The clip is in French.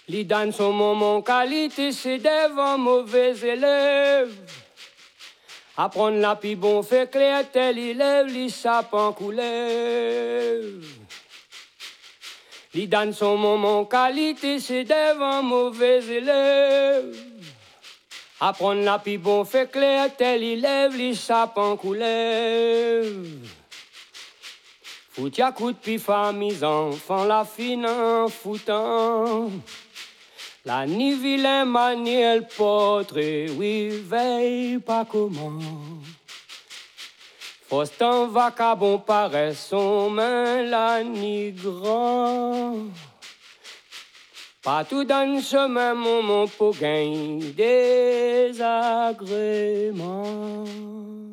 Li dan son moment qualité, c'est devant mauvais élèves. Apprendre la pi bon fait clair, tel élève, li sapin coulève. Li dan son moment qualité, c'est devant mauvais élèves. Apprendre la pi bon fait clair, tel élève, li sapin coulève. Fout ya coup de pifa, mes enfants, la fine en foutant. La ni vilain maniel portrait, oui, veille pas comment. Fostan vacabon paraît son main, la ni grand. Pas tout dans le chemin, mon pour gagner des agréments.